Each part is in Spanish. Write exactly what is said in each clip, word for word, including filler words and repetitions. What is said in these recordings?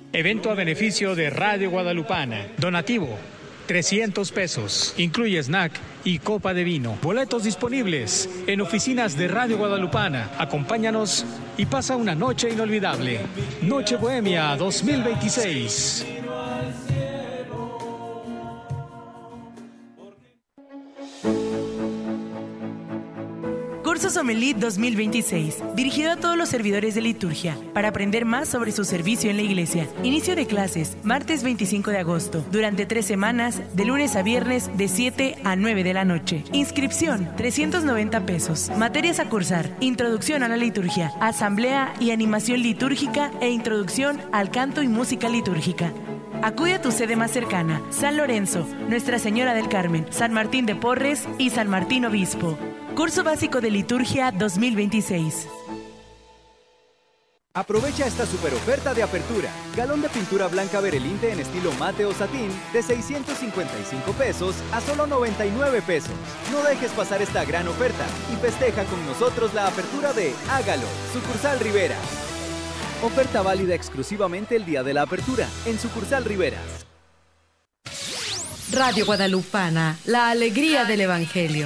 Evento a beneficio de Radio Guadalupana. Donativo, trescientos pesos. Incluye snack y copa de vino. Boletos disponibles en oficinas de Radio Guadalupana. Acompáñanos y pasa una noche inolvidable. Noche Bohemia dos mil veintiséis. Curso Sommelier dos mil veintiséis, dirigido a todos los servidores de liturgia, para aprender más sobre su servicio en la iglesia. Inicio de clases, martes veinticinco de agosto, durante tres semanas, de lunes a viernes, de siete a nueve de la noche. Inscripción, trescientos noventa pesos. Materias a cursar, introducción a la liturgia, asamblea y animación litúrgica e introducción al canto y música litúrgica. Acude a tu sede más cercana, San Lorenzo, Nuestra Señora del Carmen, San Martín de Porres y San Martín Obispo. Curso básico de liturgia dos mil veintiséis. Aprovecha esta super oferta de apertura. Galón de pintura blanca Berelinte en estilo mate o satín de seiscientos cincuenta y cinco pesos a solo noventa y nueve pesos. No dejes pasar esta gran oferta y festeja con nosotros la apertura de Hágalo, sucursal Rivera. Oferta válida exclusivamente el día de la apertura en sucursal Riveras. Radio Guadalupana, la alegría del Evangelio.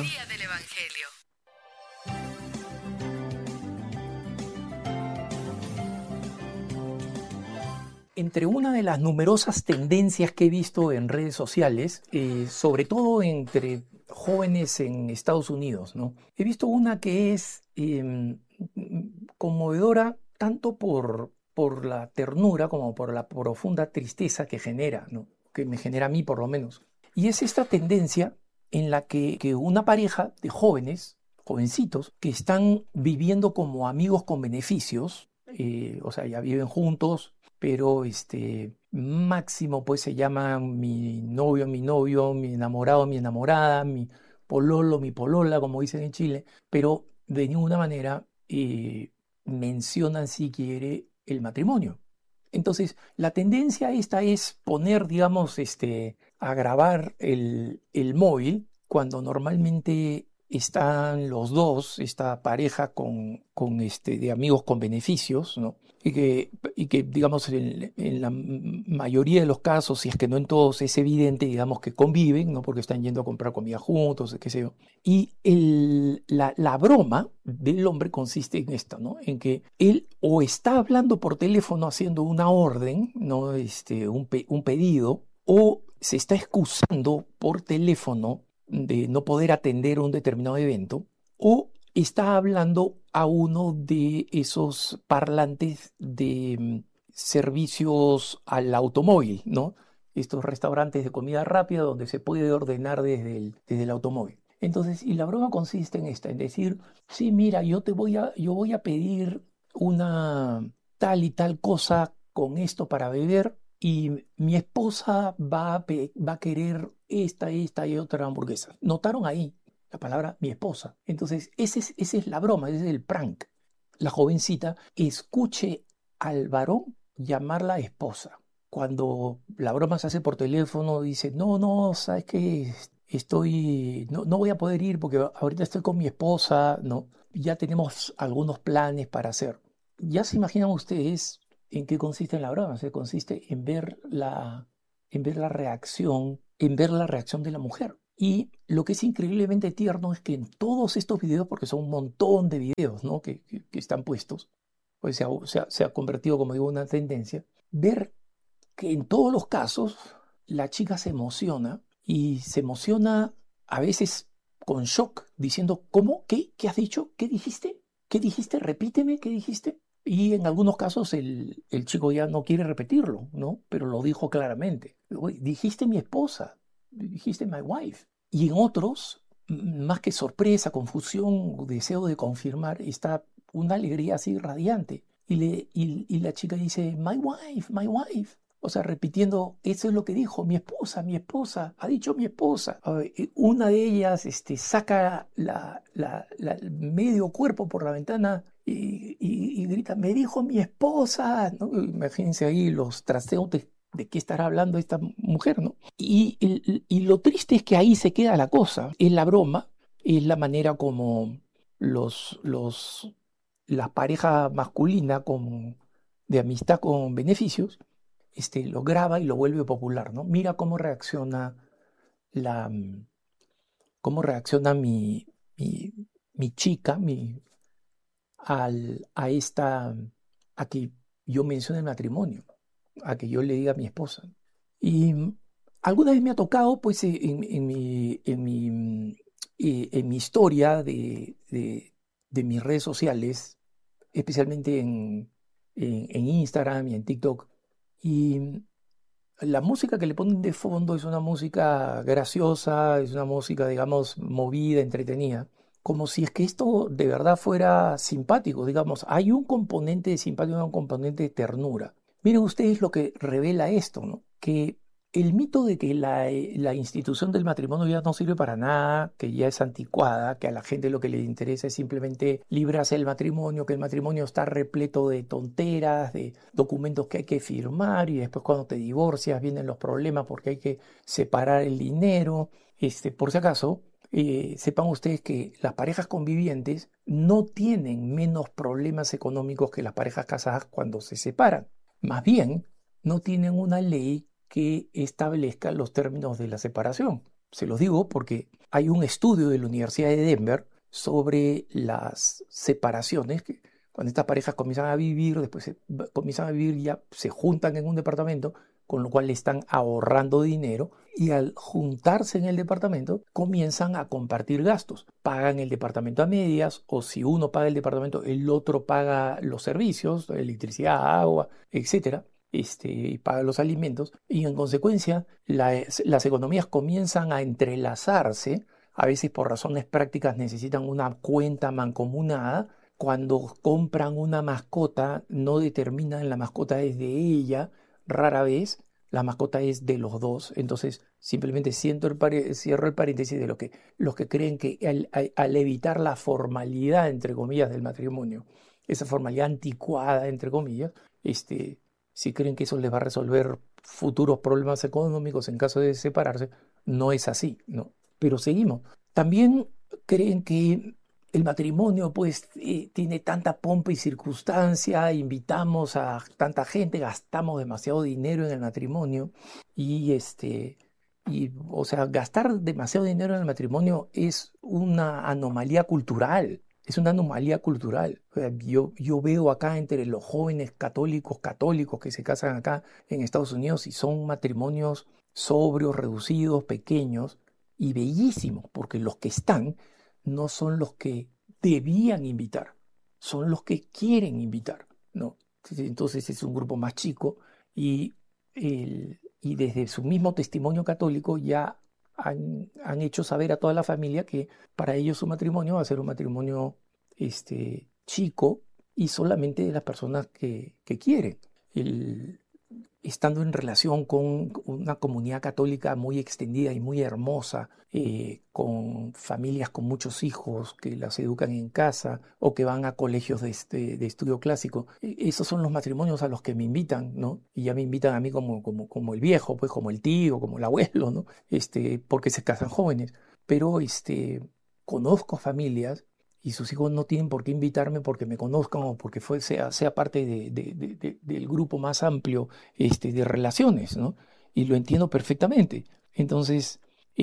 Entre una de las numerosas tendencias que he visto en redes sociales, eh, sobre todo entre jóvenes en Estados Unidos, ¿no? He visto una que es eh, conmovedora tanto por, por la ternura como por la profunda tristeza que genera, ¿no? Que me genera a mí por lo menos. Y es esta tendencia en la que, que una pareja de jóvenes, jovencitos, que están viviendo como amigos con beneficios, eh, o sea, ya viven juntos, pero este, máximo pues se llaman mi novio, mi novio, mi enamorado, mi enamorada, mi pololo, mi polola, como dicen en Chile, pero de ninguna manera eh, mencionan si quiere el matrimonio. Entonces, la tendencia esta es poner, digamos, este, a grabar el, el móvil cuando normalmente están los dos, esta pareja con, con este, de amigos con beneficios, ¿no? Y que, y que digamos, en, en la mayoría de los casos, si es que no en todos, es evidente, digamos, que conviven, ¿no? Porque están yendo a comprar comida juntos, qué sé yo. Y el, la, la broma del hombre consiste en esto, ¿no? En que él o está hablando por teléfono haciendo una orden, ¿no? Este, un, pe, un pedido, o se está excusando por teléfono de no poder atender un determinado evento, o está hablando a uno de esos parlantes de mm, servicios al automóvil, ¿no? Estos restaurantes de comida rápida donde se puede ordenar desde el, desde el automóvil. Entonces, y la broma consiste en esta, en decir, sí, mira, yo te voy a, yo voy a pedir una tal y tal cosa con esto para beber, y mi esposa va a, pe- va a querer esta, esta y otra hamburguesa. ¿Notaron ahí la palabra mi esposa? Entonces, ese es, esa es la broma, ese es el prank. La jovencita escuche al varón llamarla esposa. Cuando la broma se hace por teléfono, dice, no, no, ¿sabes qué? Estoy, no, no voy a poder ir porque ahorita estoy con mi esposa, ¿no? Ya tenemos algunos planes para hacer. Ya se imaginan ustedes en qué consiste la broma. Se consiste en ver la, en ver la reacción, en ver la reacción de la mujer. Y lo que es increíblemente tierno es que en todos estos videos, porque son un montón de videos, ¿no? que, que, que están puestos, pues se ha, se, ha, se ha convertido, como digo, en una tendencia, ver que en todos los casos la chica se emociona, y se emociona a veces con shock, diciendo, ¿cómo? ¿Qué? ¿Qué has dicho? ¿Qué dijiste? ¿Qué dijiste? Repíteme, ¿qué dijiste? Y en algunos casos el, el chico ya no quiere repetirlo, ¿no? Pero lo dijo claramente. Oye, dijiste mi esposa, dijiste my wife. Y en otros, más que sorpresa, confusión, deseo de confirmar, está una alegría así radiante. Y, le, y, y la chica dice, my wife, my wife. O sea, repitiendo, eso es lo que dijo, mi esposa, mi esposa, ha dicho mi esposa. Una de ellas este, saca la, la, la medio cuerpo por la ventana y, y, y grita, me dijo mi esposa, ¿no? Imagínense ahí los trasteos de, de qué estará hablando esta mujer, ¿no? Y, y, y lo triste es que ahí se queda la cosa, es la broma, es la manera como los, los, la pareja masculina con, de amistad con beneficios este, lo graba y lo vuelve popular, ¿no? Mira cómo reacciona la, cómo reacciona mi, mi, mi chica, mi, al, a esta, a que yo mencione el matrimonio, a que yo le diga a mi esposa. Y alguna vez me ha tocado, pues, en, en mi, en mi, en mi historia de, de, de mis redes sociales, especialmente en, en, en Instagram y en TikTok, y la música que le ponen de fondo es una música graciosa, es una música, digamos, movida, entretenida, como si es que esto de verdad fuera simpático, digamos, hay un componente de simpatía, un componente de ternura. Miren ustedes lo que revela esto, ¿no? Que el mito de que la, la institución del matrimonio ya no sirve para nada, que ya es anticuada, que a la gente lo que le interesa es simplemente librarse del matrimonio, que el matrimonio está repleto de tonteras, de documentos que hay que firmar y después cuando te divorcias vienen los problemas porque hay que separar el dinero. Este, por si acaso, eh, sepan ustedes que las parejas convivientes no tienen menos problemas económicos que las parejas casadas cuando se separan. Más bien, no tienen una ley que establezca los términos de la separación. Se los digo porque hay un estudio de la Universidad de Denver sobre las separaciones, que cuando estas parejas comienzan a vivir, después se, comienzan a vivir, ya se juntan en un departamento, con lo cual le están ahorrando dinero y al juntarse en el departamento comienzan a compartir gastos. Pagan el departamento a medias o si uno paga el departamento, el otro paga los servicios, electricidad, agua, etcétera. Este, y paga los alimentos y en consecuencia la, las economías comienzan a entrelazarse, a veces por razones prácticas necesitan una cuenta mancomunada, cuando compran una mascota no determinan la mascota es de ella, rara vez la mascota es de los dos, entonces simplemente cierro el, par- cierro el paréntesis de lo que, los que creen que al, al, al evitar la formalidad entre comillas del matrimonio, esa formalidad anticuada entre comillas, este si creen que eso les va a resolver futuros problemas económicos en caso de separarse, no es así, ¿no? Pero seguimos. También creen que el matrimonio, pues, eh, tiene tanta pompa y circunstancia, invitamos a tanta gente, gastamos demasiado dinero en el matrimonio y, este, y, o sea, gastar demasiado dinero en el matrimonio es una anomalía cultural. Es una anomalía cultural. O sea, yo, yo veo acá entre los jóvenes católicos, católicos que se casan acá en Estados Unidos y son matrimonios sobrios, reducidos, pequeños y bellísimos, porque los que están no son los que debían invitar, son los que quieren invitar, ¿no? Entonces es un grupo más chico y, el, y desde su mismo testimonio católico ya Han, han hecho saber a toda la familia que para ellos su matrimonio va a ser un matrimonio este, chico y solamente de las personas que, que quieren. El, estando en relación con una comunidad católica muy extendida y muy hermosa, eh, con familias con muchos hijos que las educan en casa o que van a colegios de, este, de estudio clásico. Esos son los matrimonios a los que me invitan, ¿no? Y ya me invitan a mí como, como, como el viejo, pues como el tío, como el abuelo, ¿no? Este, porque se casan jóvenes. Pero este, conozco familias y sus hijos no tienen por qué invitarme porque me conozcan o porque fue, sea, sea parte de, de, de, de, del grupo más amplio este, de relaciones, ¿no? Y lo entiendo perfectamente. Entonces,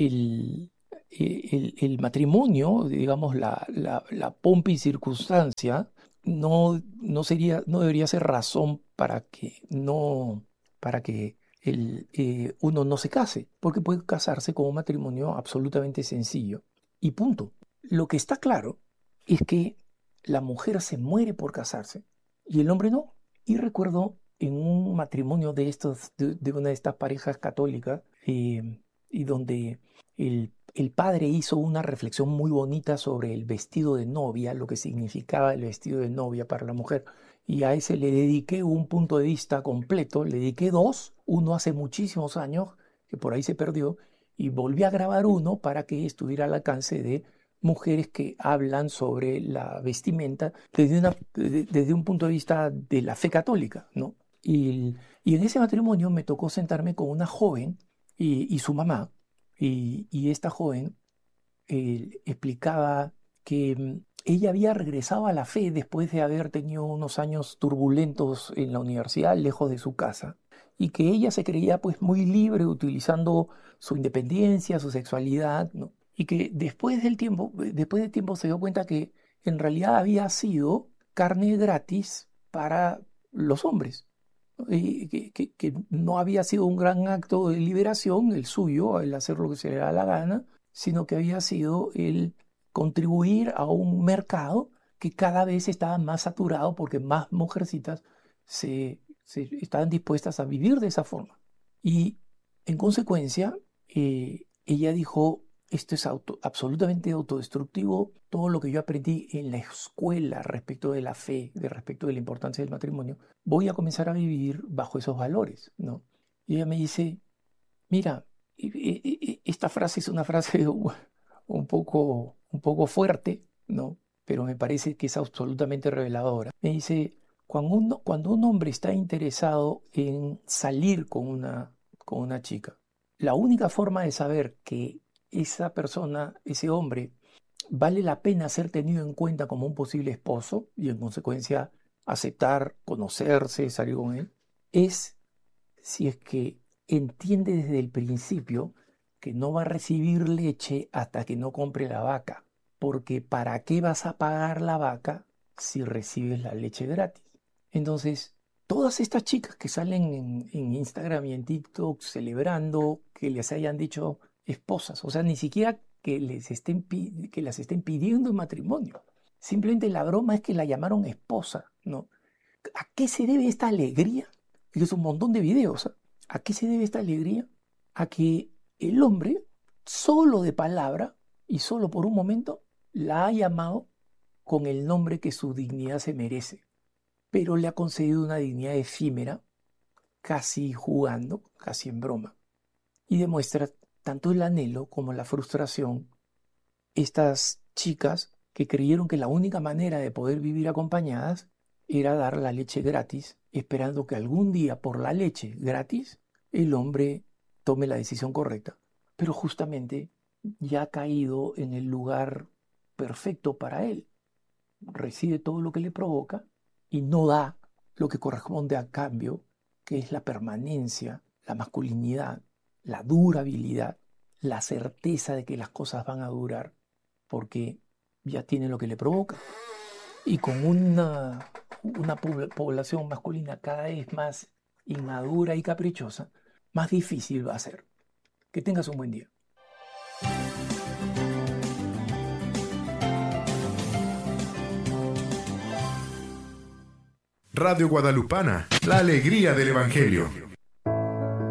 el, el, el matrimonio, digamos, la, la, la pompa y circunstancia, no, no, sería, no debería ser razón para que, no, para que el, eh, uno no se case, porque puede casarse con un matrimonio absolutamente sencillo y punto. Lo que está claro es que la mujer se muere por casarse y el hombre no. Y recuerdo en un matrimonio de, estos, de, de una de estas parejas católicas, eh, y donde el, el padre hizo una reflexión muy bonita sobre el vestido de novia, lo que significaba el vestido de novia para la mujer. Y a ese le dediqué un punto de vista completo, le dediqué dos, uno hace muchísimos años, que por ahí se perdió, y volví a grabar uno para que estuviera al alcance de mujeres que hablan sobre la vestimenta desde, una, desde un punto de vista de la fe católica, ¿no? Y, y en ese matrimonio me tocó sentarme con una joven y, y su mamá, y, y esta joven eh, explicaba que ella había regresado a la fe después de haber tenido unos años turbulentos en la universidad, lejos de su casa, y que ella se creía pues muy libre utilizando su independencia, su sexualidad, ¿no? Y que después del tiempo, después del tiempo se dio cuenta que en realidad había sido carne gratis para los hombres, ¿no? Y que, que, que no había sido un gran acto de liberación el suyo, el hacer lo que se le da la gana, sino que había sido el contribuir a un mercado que cada vez estaba más saturado porque más mujercitas se, se estaban dispuestas a vivir de esa forma. Y en consecuencia, eh, ella dijo, esto es auto, absolutamente autodestructivo, todo lo que yo aprendí en la escuela respecto de la fe, de respecto de la importancia del matrimonio, voy a comenzar a vivir bajo esos valores, ¿no? Y ella me dice, mira, esta frase es una frase un poco, un poco fuerte, ¿no? Pero me parece que es absolutamente reveladora. Me dice, cuando un, cuando un hombre está interesado en salir con una, con una chica, la única forma de saber que esa persona, ese hombre, vale la pena ser tenido en cuenta como un posible esposo y en consecuencia aceptar, conocerse, salir con él, es si es que entiende desde el principio que no va a recibir leche hasta que no compre la vaca, porque ¿para qué vas a pagar la vaca si recibes la leche gratis? Entonces, todas estas chicas que salen en, en Instagram y en TikTok celebrando que les hayan dicho esposas, o sea, ni siquiera que, les estén, que las estén pidiendo en matrimonio, simplemente la broma es que la llamaron esposa, ¿no? ¿A qué se debe esta alegría? Y es un montón de videos, ¿eh? ¿A qué se debe esta alegría? A que el hombre, solo de palabra y solo por un momento, la ha llamado con el nombre que su dignidad se merece, pero le ha concedido una dignidad efímera, casi jugando, casi en broma, y demuestra tanto el anhelo como la frustración. Estas chicas que creyeron que la única manera de poder vivir acompañadas era dar la leche gratis, esperando que algún día por la leche gratis el hombre tome la decisión correcta, pero justamente ya ha caído en el lugar perfecto para él. Recibe todo lo que le provoca y no da lo que corresponde a cambio, que es la permanencia, la masculinidad, la durabilidad, la certeza de que las cosas van a durar, porque ya tiene lo que le provoca. Y con una, una población masculina cada vez más inmadura y caprichosa, más difícil va a ser. Que tengas un buen día. Radio Guadalupana, la alegría del Evangelio.